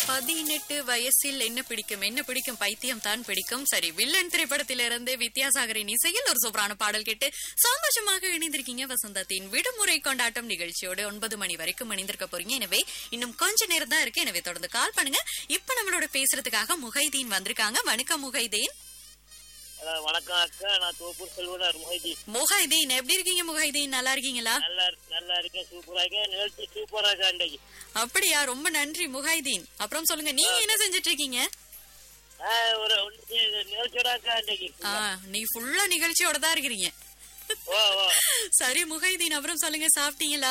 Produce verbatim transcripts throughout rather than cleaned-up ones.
பதினெட்டு வயசில் என்ன பிடிக்கும் என்ன பிடிக்கும் பைத்தியம் தான் பிடிக்கும். சரி, வில்லன் திரைப்படத்திலிருந்து வித்யாசாகரின் இசையில் ஒரு சூப்பரான பாடல் கேட்டு சந்தோஷமாக இணைந்திருக்கீங்க வசந்தத்தின் விடுமுறை கொண்டாட்டம் நிகழ்ச்சியோடு. ஒன்பது மணி வரைக்கும் இணைந்திருக்க போறீங்க. எனவே இன்னும் கொஞ்ச நேரம் தான் இருக்கு. எனவே தொடர்ந்து கால் பண்ணுங்க. இப்ப நம்மளோட பேசுறதுக்காக முஹைதீன் வந்திருக்காங்க. வணக்கம் முஹைதீன். வணக்கம் அக்கா, நான் தோப்பூர் செல்வனார் முஹைதீன். முஹைதீன் எப்படி இருக்கீங்க முஹைதீன்? நல்லா இருக்கீங்களா? நல்லா நல்லா இருக்கேன், சூப்பரா இருக்கேன். நிகழ்ச்சி சூப்பரா இருக்கா இன்றைக்கு. அப்படியா, ரொம்ப நன்றி முஹைதீன். அப்புறம் சொல்லுங்க, நீங்க என்ன செஞ்சிட்டு இருக்கீங்க? ஒரு நிகழ்ச்சியோட அக்கா இன்றைக்கு. நீ ஃபுல்லா நிகழ்ச்சியோட தான் இருக்கிறீங்க. ஓ ஓ சரி முஹைதீன், அப்புறம் சொல்லுங்க, சாப்பிட்டீங்களா?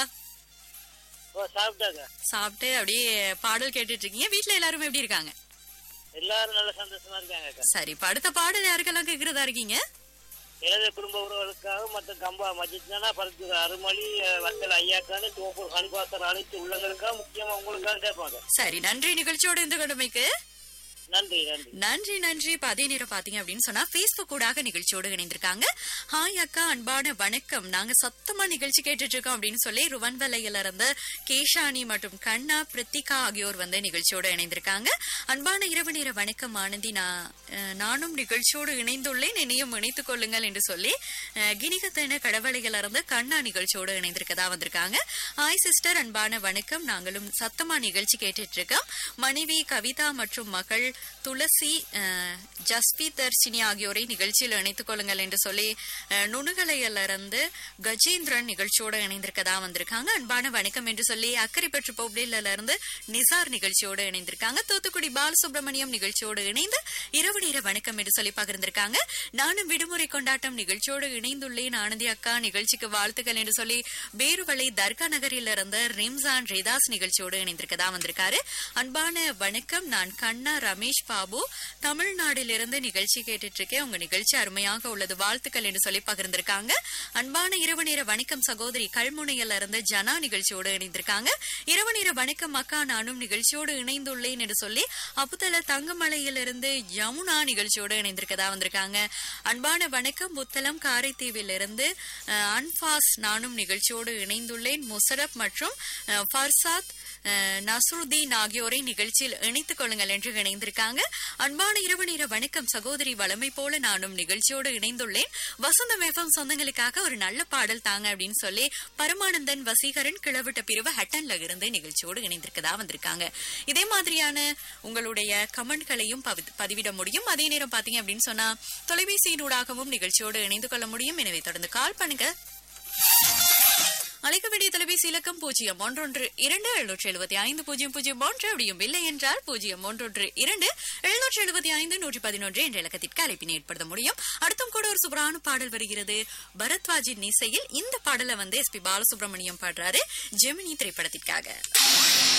ஓ சாப்பிட்டாங்க. சாப்பிட்டு அப்படியே பாடல் கேட்டுட்டு இருக்கீங்க. வீட்டுல எல்லாரும் எப்படி இருக்காங்க? எல்லாரும் நல்ல சந்தோஷமா இருக்காங்க அக்கா. சரி, இப்ப அடுத்த பாடல் யாருக்கெல்லாம் கேக்குறதா இருக்கீங்க? எனது குடும்ப உறவுகளுக்காக மற்றும் கம்பா மஜித்னா பருத்து அருமொழி வத்தல் ஐயாக்கான தோப்பூர் ஹனிபாசர் அனைத்து உள்ளங்களுக்காக முக்கியமா உங்களுக்காக கேட்பாங்க. சரி, நன்றி நிகழ்ச்சியோட இந்த கடமைக்கு. நன்றி நன்றி நன்றி நன்றி இப்ப அதே நேரம் பாத்தீங்க அப்படின்னு சொன்னா பேஸ்புக் ஊடாக நிகழ்ச்சியோடு இணைந்திருக்காங்க. ஹாய் அக்கா, அன்பான வணக்கம். நாங்க சத்தமா நிகழ்ச்சி கேட்டுட்டு இருக்கோம் அப்படின்னு சொல்லி ருவன்வலையில இருந்து கேஷானி மற்றும் கண்ணா பிரித்திகா ஆகியோர் வந்து நிகழ்ச்சியோடு இணைந்திருக்காங்க. அன்பான இரவு நேர வணக்கம் ஆனந்தி, நான் நானும் நிகழ்ச்சியோடு இணைந்துள்ளேன், என்னையும் இணைத்துக் கொள்ளுங்கள் என்று சொல்லி கிணிகத்தன கடவளையில இருந்து கண்ணா நிகழ்ச்சியோடு இணைந்திருக்கதா வந்திருக்காங்க. ஹாய் சிஸ்டர், அன்பான வணக்கம். நாங்களும் சத்தமா நிகழ்ச்சி கேட்டுட்டு இருக்கோம். மனைவி கவிதா மற்றும் மகள் துளசி ஜஸ்பி தர்ஷினி ஆகியோரை நிகழ்ச்சியில் இணைத்துக் கொள்ளுங்கள் என்று சொல்லி நுணுகலையில இருந்து கஜேந்திரன் நிகழ்ச்சியோடு இணைந்திருக்கதா வந்திருக்காங்க. அன்பான வணக்கம் என்று சொல்லி அக்கறை பெற்று போப்டில இருந்து நிசார் நிகழ்ச்சியோடு இணைந்திருக்காங்க. தூத்துக்குடி பாலசுப்ரமணியம் நிகழ்ச்சியோடு இணைந்து இரவு நேர வணக்கம் என்று சொல்லி பகிர்ந்திருக்காங்க. நானும் விடுமுறை கொண்டாட்டம் நிகழ்ச்சியோடு இணைந்துள்ளேன் ஆனந்தி அக்கா, நிகழ்ச்சிக்கு வாழ்த்துக்கள் என்று சொல்லி பேருவளை தர்கா நகரில் இருந்து ரிம்சான் ரேதாஸ் நிகழ்ச்சியோடு இணைந்திருக்கதா வந்திருக்காரு. அன்பான வணக்கம், நான் கண்ணா ரமேஷ் பாபு தமிழ்நாட்டிலிருந்து நிகழ்ச்சி கேட்டுட்டு இருக்கேன். உங்க நிகழ்ச்சி அருமையாக உள்ளது, வாழ்த்துக்கள் என்று சொல்லி பகிர்ந்திருக்காங்க. அன்பான இரவு நேர வணக்கம் சகோதரி கல்முனையில இருந்து ஜனா நிகழ்ச்சியோடு இணைந்திருக்காங்க. இரவு நேர வணக்கம் அக்கா, நானும் நிகழ்ச்சியோடு இணைந்துள்ளேன் என்று சொல்லி அப்புத்தல தங்கமலையிலிருந்து யமுனா நிகழ்ச்சியோடு இணைந்திருக்கதா வந்திருக்காங்க. அன்பான வணக்கம் புத்தளம் காரைத்தீவிலிருந்து அன்பாஸ், நானும் நிகழ்ச்சியோடு இணைந்துள்ளேன். முசரப் மற்றும் ஃபர்சாத் நசுருதீன் ஆகியோரை நிகழ்ச்சியில் இணைத்துக் கொள்ளுங்கள் என்று இணைந்திருக்காங்க. அன்பான இரவு நேர வணக்கம் சகோதரி, வளமை போல நானும் நிகழ்ச்சியோடு இணைந்துள்ளேன். வசந்தம் எஃப்எம் சொந்தங்களுக்காக ஒரு நல்ல பாடல் தாங்க அப்படின்னு சொல்லி பரமானந்தன் வசீகரன் கிளவிட்ட பிரிவு ஹட்டன்ல இருந்து நிகழ்ச்சியோடு இணைந்திருக்கதா வந்திருக்காங்க. இதே மாதிரியான உங்களுடைய கமெண்ட்களையும் பதிவிட முடியும். அதே நேரம் பாத்தீங்க அப்படின்னு சொன்னா தொலைபேசியினூடாகவும் நிகழ்ச்சியோடு இணைந்து கொள்ள முடியும். எனவே தொடர்ந்து கால் பண்ணுங்க. அழைக்க வேண்டிய தொலைபேசி இலக்கம் பூஜ்ஜியம் ஒன்றொன்று இரண்டு எழுநூற்றி எழுபத்தி ஐந்து பூஜ்ஜியம் பூஜ்ஜியம் ஒன்று, அப்படியும் இல்லை என்றால் பூஜ்ஜியம் ஒன்றொன்று இரண்டு எழுநூற்றி எழுபத்தி ஐந்து நூற்றி பதினொன்று என்ற இலக்கத்திற்கு அழைப்பினை ஏற்படுத்த முடியும். அடுத்தும் கூட ஒரு சூப்பரான பாடல் வருகிறது பரத்வாஜின் இசையில். இந்த பாடலை வந்து எஸ் பி பாலசுப்ரமணியம் பாடுறாரு ஜெமினி திரைப்படத்திற்காக.